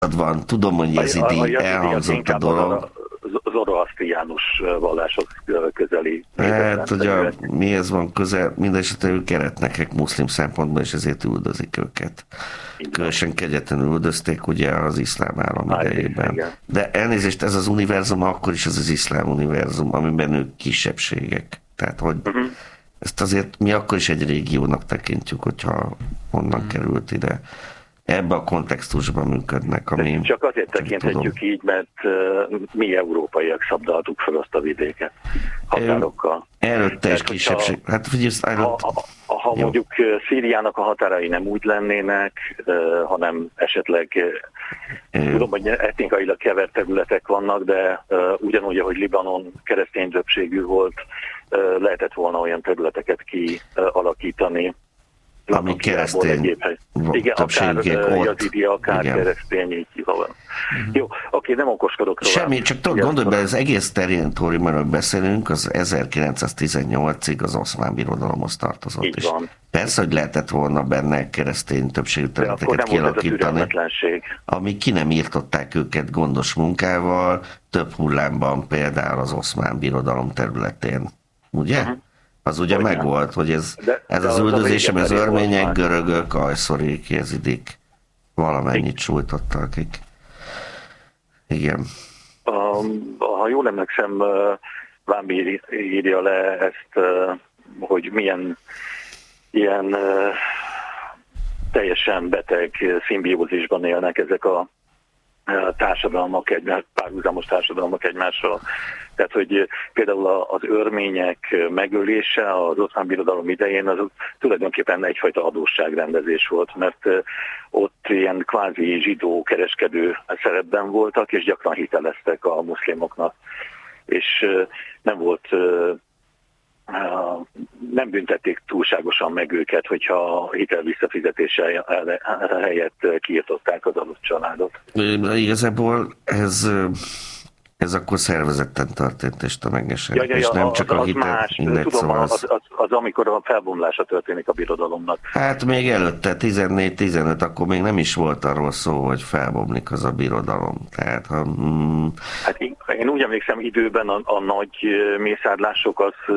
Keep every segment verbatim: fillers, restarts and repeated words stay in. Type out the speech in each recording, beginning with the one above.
van, tudom, hogy jezidi, elhangzott a dolog. Zoroasztriánus valláshoz közeli. Hát, hogy a, mihez van közel, mindesetre ők keretnekek muszlim szempontból, és ezért üldözik őket. Különösen kegyetlenül üldözték ugye az iszlám állam ah, idejében. Igen. De elnézést, ez az univerzum akkor is az az iszlám univerzum, amiben ők kisebbségek. Tehát, hogy uh-huh. ezt azért mi akkor is egy régiónak tekintjük, hogyha onnan uh-huh. került ide. Ebben a kontextusban működnek, ami... De csak azért tekinthetjük tudom. Így, mert uh, mi európaiak szabdaltuk fel azt a vidéket határokkal. Előtte is kisebbség. Ha, hát, hogy ezt előtt... ha, ha, ha mondjuk Szíriának a határai nem úgy lennének, uh, hanem esetleg uh, tudom, hogy etnikailag kevert területek vannak, de uh, ugyanúgy, ahogy Libanon keresztény többségű volt, uh, lehetett volna olyan területeket kialakítani, ami keresztény igen, akár jazidi, akár igen. keresztény, így van. Uh-huh. Jó, oké, nem okoskodok tovább. Semmi, csak tudod, gondolj be, az egész territóriumról beszélünk, az ezerkilencszáztizennyolcig az oszmán birodalomhoz tartozott. Így van. Persze, hogy lehetett volna benne keresztény többségű területeket kialakítani, amíg ki nem írtották őket gondos munkával, több hullámban például az oszmán birodalom területén. Ugye? Uh-huh. Az ugye Olyan. megvolt, hogy ez, de, ez de az, az üldözésem, az örmények, görögök, ajszorik, jezidik, valamennyit sújtottak, akik. Igen. Um, ha jól emlékszem, uh, Vámbi írja le ezt, uh, hogy milyen ilyen uh, teljesen beteg szimbiózisban élnek ezek a társadalmak, egymás, párhuzamos társadalmak egymással. Tehát, hogy például az örmények megölése az oszmán birodalom idején az tulajdonképpen egyfajta adósságrendezés volt, mert ott ilyen kvázi zsidó kereskedő szerepben voltak, és gyakran hiteleztek a muszlimoknak. És nem volt, nem büntették túlságosan meg őket, hogyha hitel visszafizetése helyett kiirtották az adott családot. Igazából ez, ez akkor szervezetten történt, és tömegesen, ja, ja, ja, és nem csak az, a hitel. Más. Tudom, szóval az, az, az, az amikor a felbomlása történik a birodalomnak. Hát még előtte, tizennégy tizenöt, akkor még nem is volt arról szó, hogy felbomlik az a birodalom. Tehát, ha, mm... Hát én, én úgy emlékszem, időben a, a nagy mészárlások az...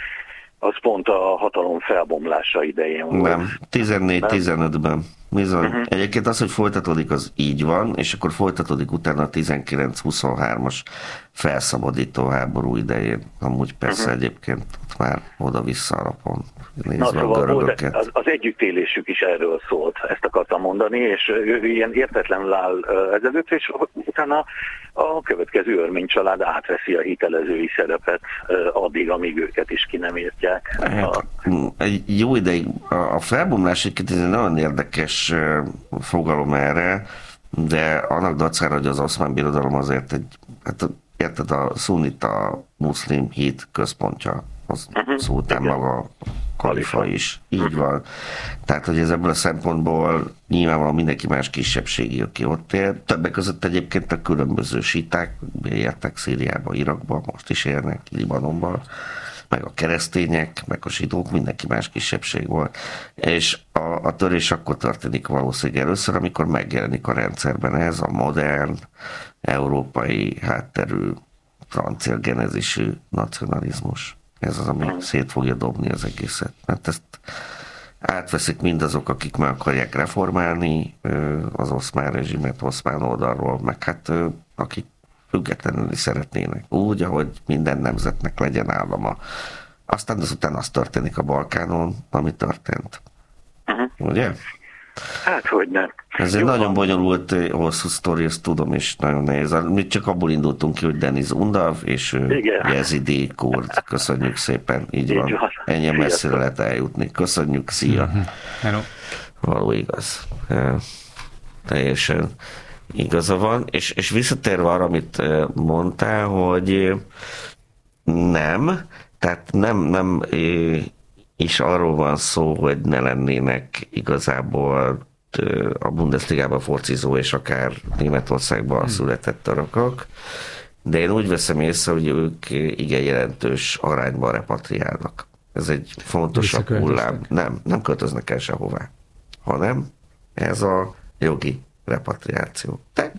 az pont a hatalom felbomlása idején volt. Nem, tizennégy tizenötben. Bizony. Uh-huh. Egyébként az, hogy folytatódik, az így van, és akkor folytatódik utána a tizenkilenc huszonhármas felszabadító háború idején. Amúgy persze uh-huh. egyébként ott már oda-vissza alapon nézve szóval a görögöket. Az, az együttélésük is erről szólt, ezt akartam mondani, és ő ilyen értetlenül áll ezelőtt, és utána a következő örmény család átveszi a hitelezői szerepet addig, amíg őket is ki nem írtják. Hát, egy jó ideig a felbomlás egy nagyon érdekes fogalom erre, de annak dacára, hogy az oszmán birodalom azért egy, hát érted, a szunita muszlim hit központja, az uh-huh. szó után maga a kalifa is. Így uh-huh. van. Tehát, hogy ez ebből a szempontból nyilvánvalóan mindenki más kisebbségi, aki ott él. Többek között egyébként a különböző síták, értek Szíriába, Irakba, most is élnek, Libanonban, meg a keresztények, meg a zsidók, mindenki más kisebbség volt. És a, a törés akkor történik valószínűleg először, amikor megjelenik a rendszerben ez a modern, európai hátterű, francia genezisű nacionalizmus. Ez az, ami szét fogja dobni az egészet. Mert ezt átveszik mindazok, akik meg akarják reformálni az oszmán rezsimet, oszmán oldalról, meg hát akik függetlenül is szeretnének. Úgy, ahogy minden nemzetnek legyen állama. Aztán azután az történik a Balkánon, ami történt. Uh-huh. Ugye? Hát, hogy nem. Ez egy nagyon bonyolult, hosszú sztori, ezt tudom, és nagyon nehéz. Mi csak abból indultunk ki, hogy Deniz Undav, és jezidi kurd. Köszönjük szépen, így, így van. van. Ennyi messzire lehet eljutni. Köszönjük, szia. Uh-huh. Hello. Való igaz. Ja, teljesen igaza van. És, és visszatérve arra, amit mondtál, hogy nem, tehát nem, nem és arról van szó, hogy ne lennének igazából a Bundesligában focizó és akár Németországban született törökök, de én úgy veszem észre, hogy ők igen jelentős arányban repatriálnak. Ez egy fontosabb hullám. Nem, nem költöznek el sehová, hanem ez a jogi repatriáció. De